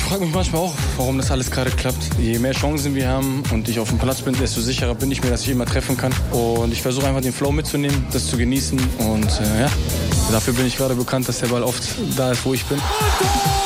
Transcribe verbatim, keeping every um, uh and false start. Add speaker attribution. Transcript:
Speaker 1: frage mich manchmal auch, warum das alles gerade klappt. Je mehr Chancen wir haben und ich auf dem Platz bin, desto sicherer bin ich mir, dass ich immer treffen kann. Und ich versuche einfach den Flow mitzunehmen, das zu genießen. Und äh, ja, dafür bin ich gerade bekannt, dass der Ball oft da ist, wo ich bin.